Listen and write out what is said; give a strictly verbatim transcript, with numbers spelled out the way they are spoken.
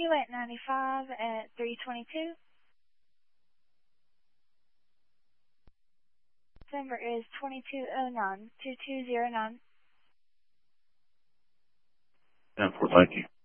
Kuwait ninety-five at three twenty-two. Number is twenty-two oh nine, two two zero nine. ten four, thank you.